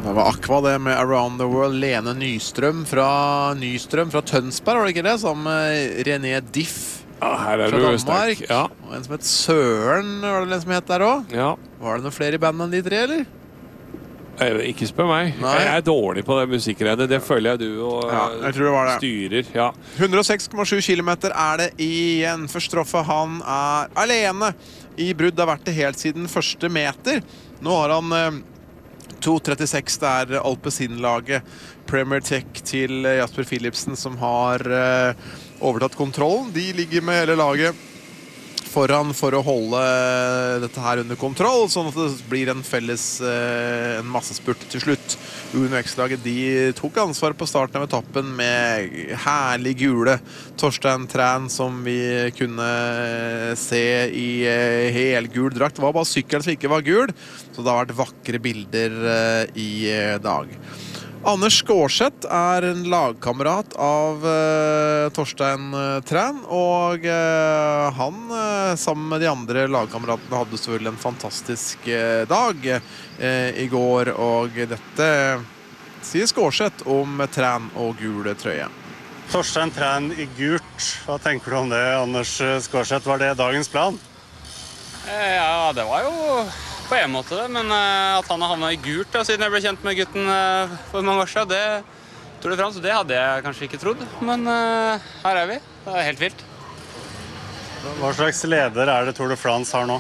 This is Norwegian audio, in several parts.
Det var Aqua det med Around the World. Lene Nystrøm fra Tønsberg, var det ikke det? Sammen med René Diff her fra Danmark. Ja. Og en som het Søren, var det den som het der også? Ja. Var det noen flere i bandet enn de tre, eller? Ikke spør meg. Nei. Jeg dårlig på det musikkredet. Det føler jeg du og jeg tror det var det. styrer. Ja. 106,7 kilometer det igjen. Førstroffe, han alene i brudd. Det har vært det helt siden første meter. Nå har han 2.36, det Alpecin-laget Premier Tech til Jasper Philipsen som har overtatt kontrollen. De ligger med hele laget foran for å holde dette her under kontroll, sånn at det blir en massespurt til slutt. Uno X-laget, de tok ansvar på starten av etappen med herlig gule Torstein Træn, som vi kunne se i helgul drakt. Det var bare sykkelen som ikke var gul, så det har vært vakre bilder i dag. Anders Skårseth en lagkamerat av Torstein Træn, og han sammen med de andre lagkameratene hadde selvfølgelig en fantastisk dag i går, og dette sier Skårseth om Træn og gule trøye. Torstein Træn i gult, hva tenker du om det, Anders Skårseth? Var det dagens plan? Ja, det var jo på en måte det, men at han har havnet i gult siden jeg ble kjent med gutten for mange år siden, det hadde jeg kanskje ikke trodd, men her vi. Det helt vilt. Hva slags leder det Tour de France har nå?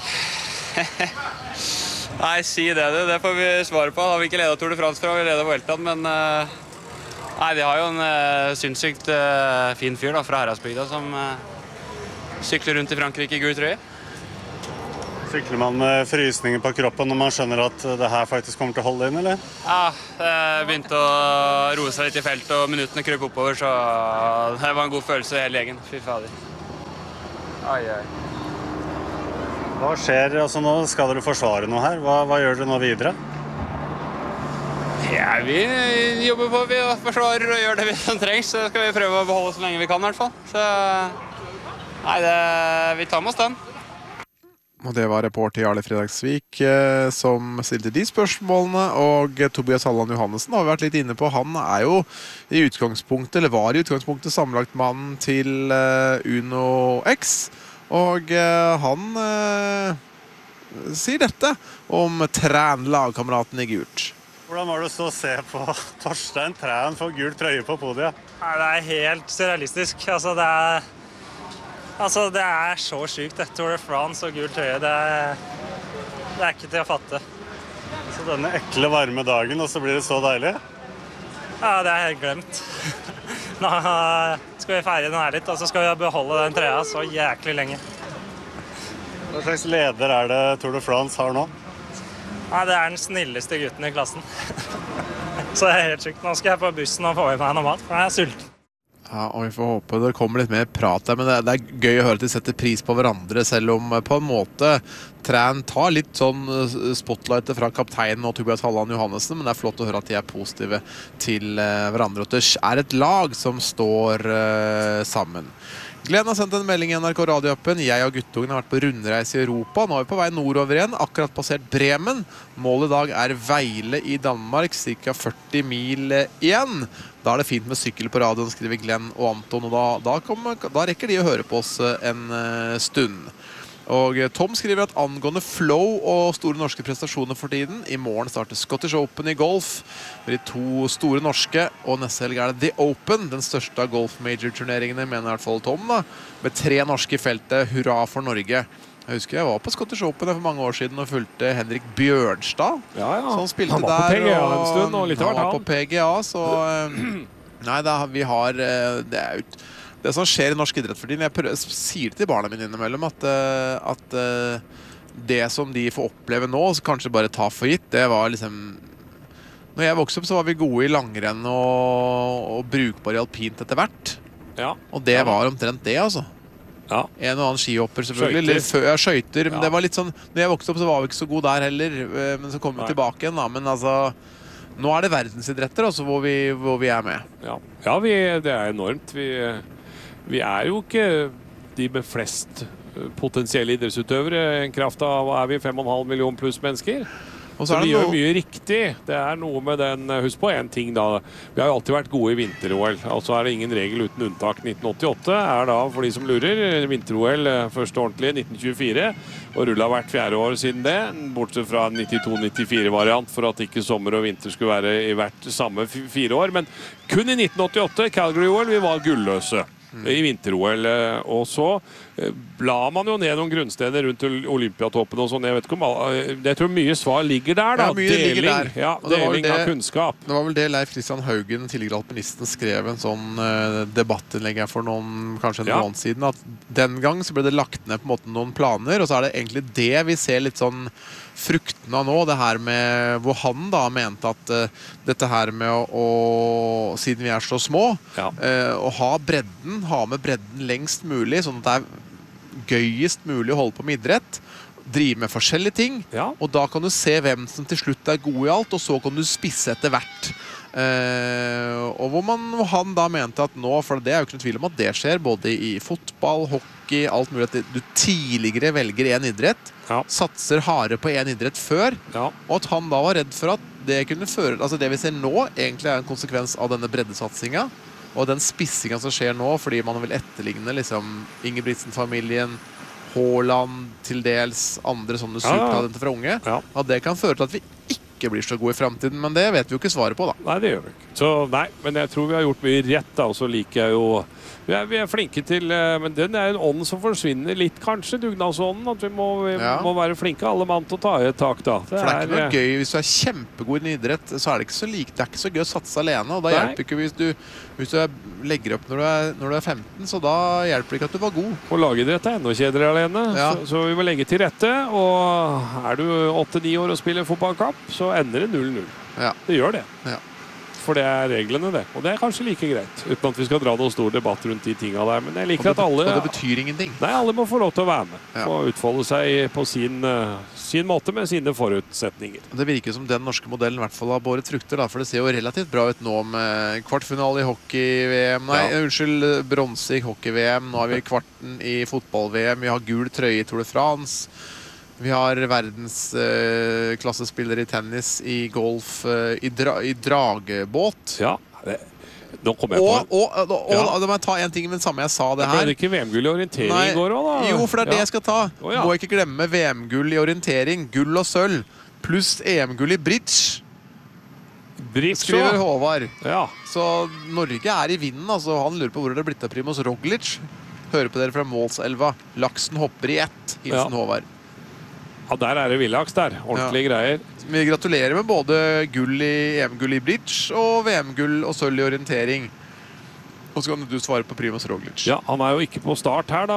Nei, si det får vi svare på. Har vi ikke ledet Tour de France før, har vi ledet Vueltaen, men nei, de har jo en sinnssykt fin fyr da, fra Heradsbygda som sykler rundt i Frankrike i gul trøye. Sykler man med frysninger på kroppen når man skjønner at det her faktisk kommer til å holde inn, eller? Ja, det begynte å roe seg litt i felt, og minuttene krøp oppover, så det var en god følelse hele gjengen. Fy fader. Hva skjer? Altså, nå skal dere forsvare noe her. Hva gjør dere nå videre? Ja, vi jobber på, vi forsvarer og gjør det som trengs, så skal vi prøve å beholde så lenge vi kan i hvert fall. Så, nei, vi tar med oss den. Og det var reporter Jarle Fredagsvik som stilte de spørsmålene, og Tobias Halland Johannessen har vi vært litt inne på. Han jo i utgangspunktet, eller var i utgangspunktet sammenlagt mannen til Uno X, og han sier dette om Træn, lagkameraten i gult. Hvordan var det å se på Torstein Træn få gul trøye på podiet? Det helt surrealistisk. Det så sykt, det Tour de France og gul trøye, det ikke til å fatte. Så denne ekle varme dagen, og så blir det så deilig? Ja, det helt glemt. Nå skal vi feire den her litt, og så skal vi beholde den trøya så jæklig lenge. Hva slags leder det Tour de France har nå? Ja, det den snilleste gutten i klassen. Så det helt sykt. Nå skal jeg på bussen og få i meg noe mat, for jeg sulten. Ja, og vi får håpe det kommer litt mer prat der, men det gøy å høre at de setter pris på hverandre, selv om på en måte Træn tar litt sånn spotlightet fra kapteinen og Tobias Halland Johannessen, men det flott å høre at de positive til hverandre, og det et lag som står sammen. Glenn har sendt en melding i NRK radioappen. Jeg og guttungen har vært på rundreise i Europa. Nå vi på vei nordover igjen, akkurat passert Bremen. Målet i dag Vejle i Danmark, cirka 40 mil igjen. Da det fint med sykkel på radioen, skriver Glenn og Anton, og da rekker de å høre på oss en stund. Og Tom skriver at angående flow og store norske prestasjoner for tiden, i morgen starter Scottish Open i golf, med de to store norske, og neste helg det The Open, den største av golf-major-turneringene, mener i hvert fall Tom da, med 3 norske i feltet. Hurra for Norge! Jeg husker jeg var på Scottish Open for mange år siden og fulgte Henrik Bjørnstad, som spilte han var der. På PGA en stund, og litt han var på PGA, så nei, vi har det som skjer i norsk idrett for tiden. Jeg sier til barna mine innimellom at det som de får oppleve nå, så kanskje bare ta for gitt, det var liksom... Når jeg vokste opp så var vi gode i langrenn og brukbare i alpint etter hvert. Ja. Og det var omtrent det, altså. Ja. En og annen skihopper selvfølgelig. Skøyter, men det var litt sånn... Når jeg vokste opp så var vi ikke så gode der heller, men så kom vi tilbake igjen da. Men altså... Nå det verdensidretter altså, hvor vi med. Ja, det enormt. Vi jo ikke de med flest potensielle idrettsutøvere. En kraft av, vi 5,5 millioner pluss mennesker? Og Så vi gjør mye riktig. Det noe med den. Husk på en ting da. Vi har jo alltid vært gode i vinter-OL. Altså det ingen regel uten unntak. 1988 da, for de som lurer, vinter-OL første ordentlige 1924. Og rullet har vært 4. år siden det. Bortsett fra 92-94-variant for at ikke sommer og vinter skulle være i hvert samme 4 år. Men kun i 1988, Calgary-OL, vi var gulløse. I vinter-OL, og så la man jo ned noen grunnstener rundt Olympiatoppen og sånn. Jeg vet ikke om jeg tror mye svar ligger der da. Ja, mye ligger der. Ja, deling av kunnskap. Det var vel det Leif Kristian Haugen, tidligere alpinisten, skrev en sånn debattinnlegg for kanskje en måned siden, at den gang så ble det lagt ned på en måte noen planer, og så det egentlig det vi ser litt sånn frukten av nå, det her med hvor han da mente at dette her med å siden vi så små, å ha med bredden lengst mulig, sånn at det gøyest mulig å holde på med idrett, drive med forskjellige ting, og da kan du se hvem som til slutt god i alt, og så kan du spisse etter hvert. Og hvor han da mente at nå, for det jo ikke noe tvil om at det skjer, både i fotball, hockey, alt mulig, at du tidligere velger en idrett, satser hardere på en idrett før, og at han da var redd for at det kunne føre, altså det vi ser nå egentlig en konsekvens av denne breddesatsingen, og den spissingen som skjer nå, fordi man vil etterligne liksom Ingebrigtsen-familien, Haaland, til dels andre sånne supertalenter fra unge, at det kan føre til at vi ikke blir så gode i fremtiden, men det vet vi jo ikke svaret på da. Nei, det gjør vi ikke. Så nei, men jeg tror vi har gjort mye rett da, og så liker jeg jo vi flinke til, men den en ånd som forsvinner litt kanskje, dugnadsånden, at vi må være flinke alle mann til å ta i et tak da. For det ikke noe gøy, hvis du kjempegod i en idrett, så det ikke så likt, det ikke så gøy å satse alene, og da hjelper ikke hvis du legger opp når du 15, så da hjelper det ikke at du var god. Og lagidrett enda kjedere alene, så vi må legge til rette, og du 8-9 år og spiller fotballkamp, så ender det 0-0. Det gjør det. For det reglene det. Og det kanskje like greit, uten at vi skal dra noen stor debatt rundt de tingene der. Men jeg liker at alle... Og det betyr ingenting. Nei, alle må få lov til å være med. Og utfolde seg på sin måte med sine forutsetninger. Det virker som den norske modellen i hvert fall har båret frukter, da, for det ser jo relativt bra ut nå med kvartfinale i hockey-VM. Bronse i hockey-VM. Nå har vi kvarten i fotball-VM. Vi har gul trøye i Tour de France. Vi har verdensklassespillere i tennis, i golf, i dragebåt. Nå kommer jeg på da må jeg ta en ting med det samme jeg sa det her. Det ikke VM-gull i orientering i går også, da? Jo, for det det jeg skal ta. Må ikke glemme VM-gull i orientering, gull og sølv, pluss EM-gull i bridge. Skriver Håvard. Så Norge i vinden, altså. Han lurer på hvor det blitt av Primoz Roglic. Hører på dere fra Målselva. Laksen hopper i ett, hilsen Håvard. Ja, der det villaks der. Ordentlige greier. Vi gratulerer med både EM-gull i bridge og VM-gull og sølv i orientering. Og så kan du svare på Primoz Roglic. Ja, han jo ikke på start her da,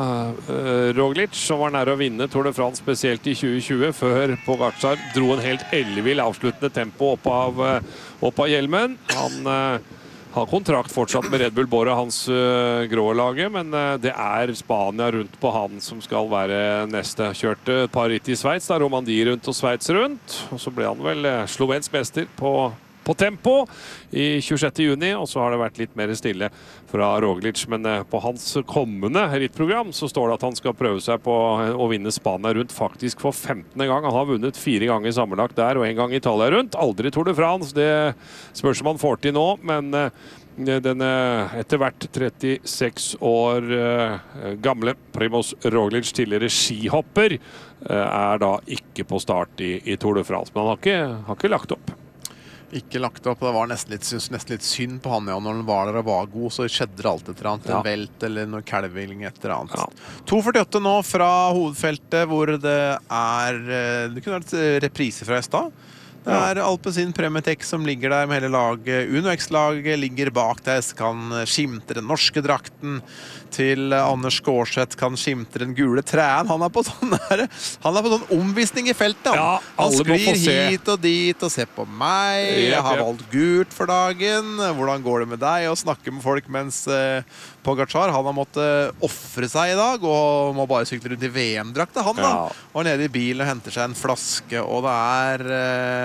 Roglic, som var nær å vinne Tour de France spesielt i 2020, før Pogačar dro en helt ellevill avsluttende tempo opp av hjelmen. Han har kontrakt fortsatt med Red Bull Bora, hans grå laget, men det Spania rundt på han som skal være neste. Kjørte et par ritt i Sveits, da Romandie rundt og Sveits rundt, og så ble han vel slovensk mester på tempo i 26. juni, og så har det vært litt mer stille fra Roglic, men på hans kommende rittprogram så står det at han skal prøve seg på å vinne Spania rundt faktisk for 15. gang. Han har vunnet 4 ganger sammenlagt der, og 1 gang Italia rundt. Aldri Tour de France, det spørs om han får til nå, men den etter hvert 36 år gamle Primoz Roglic, tidligere skihopper, da ikke på start i Tour de France, men han har ikke lagt opp. Ikke lagt opp, det var nesten litt synd på han, når han var der og var god, så skjedde det alt et eller annet, en velt eller noe kalving et eller annet. 2.48 nå fra hovedfeltet, hvor det kunne vært reprise fra i stad. Det Alpecin Premitex som ligger der med hele laget. Uno X-laget ligger bak deg, så kan skimte den norske drakten til Anders Skårseth, kan skimte den gule træen. Han på sånn omvisning i feltet. Han sklir hit og dit og ser på meg. Jeg har valgt gult for dagen. Hvordan går det med deg? Og snakke med folk mens Pogačar, han har måttet offre seg i dag og må bare sykle rundt i VM-drakta, han da. Og nede i bilen og henter seg en flaske, og det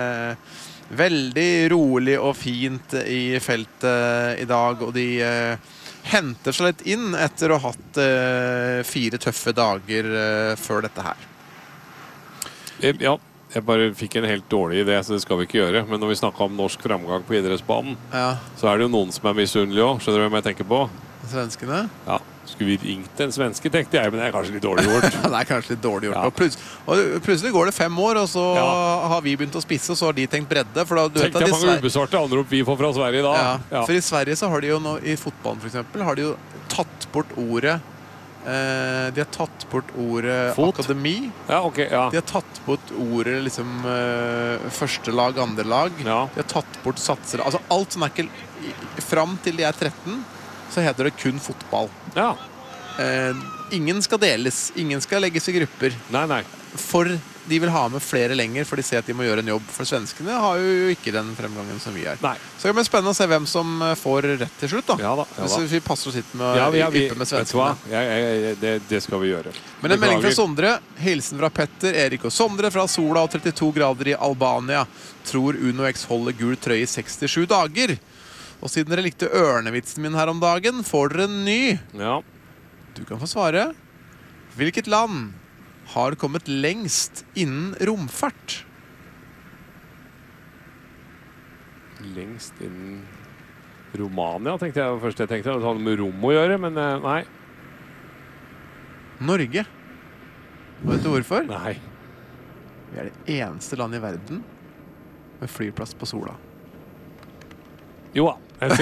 veldig rolig og fint i feltet i dag, og de henter seg litt inn etter å ha hatt 4 tøffe dager før dette her. Ja, Jeg bare fikk en helt dårlig idé, så det skal vi ikke gjøre. Men når vi snakker om norsk framgang på idrettsbanen, så det jo noen som misunnelige også. Skjønner du hvem jeg tenker på? Svenskene? Ja. Skulle vi ringt en svenske, tenkte jeg, men det kanskje litt dårlig gjort. Det kanskje litt dårlig gjort. Og plutselig går det 5 år, og så har vi begynt å spisse, og så har de tenkt bredde. For da, du Tenk deg mange ubesvarte anrop vi får fra Sverige da. For i Sverige så har de jo nå, i fotballen for eksempel, har de jo tatt bort ordet de har tatt bort ordet akademi. De har tatt bort ordet liksom første lag, andre lag. De har tatt bort satser. Altså alt som ikke fram til de 13, så heter det kun fotball. Ingen skal deles. Ingen skal legges i grupper. For de vil ha med flere lenger, for de ser at de må gjøre en jobb. For svenskene har jo ikke den fremgangen som vi har. Så det blir spennende å se hvem som får rett til slutt da. Hvis vi passer oss hit med yppe med svenskene. Det skal vi gjøre. Men en melding fra Sondre. Hilsen fra Petter, Erik og Sondre fra sola og 32 grader i Albania. Tror Uno X holder gul trøye i 67 dager. Og siden dere likte ørnevitsen min her om dagen, får dere en ny. Du kan få svare. Hvilket land har kommet lengst innen romfart? Lengst innen Romania, tenkte jeg først. Jeg tenkte det hadde med rom å gjøre, men nei. Norge. Vet du hvorfor? Nei. Vi det eneste land i verden med flyplass på sola. Jo da. Jeg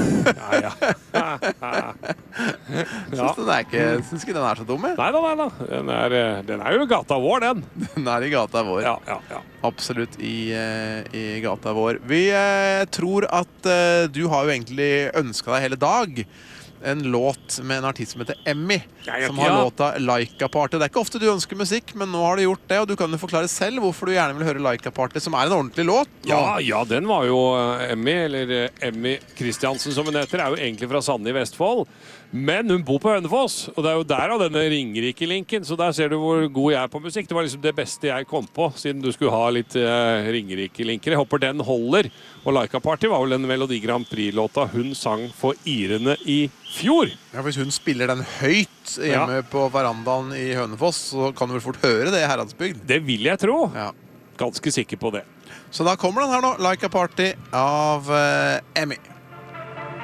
synes ikke den så dum. Nei. Den jo i gata vår, den. Den i gata vår. Absolutt i gata vår. Vi tror at du har jo egentlig ønsket deg hele dag en låt med en artist som heter Emmy, som har låta Laika Party. Det ikke ofte du ønsker musikk, men nå har du gjort det, og du kan jo forklare selv hvorfor du gjerne vil høre Laika Party, som en ordentlig låt. Ja, den var jo Emmy, eller Emmy Kristiansen som hun heter, jo egentlig fra Sande i Vestfold. Men hun bor på Hønefoss, og det jo der av denne Ringerike-linken, så der ser du hvor god jeg på musikk. Det var liksom det beste jeg kom på, siden du skulle ha litt Ringerike-linker. Jeg håper den holder. Og Laika Party var vel en Melodi Grand Prix-låta hun sang for irene i fjor. Ja, hvis hun spiller den høyt hjemme på verandaen i Hønefoss, så kan du vel fort høre det i Heradsbygd. Det vil jeg tro. Ganske sikker på det. Så da kommer den her nå, Laika Party av Emmy.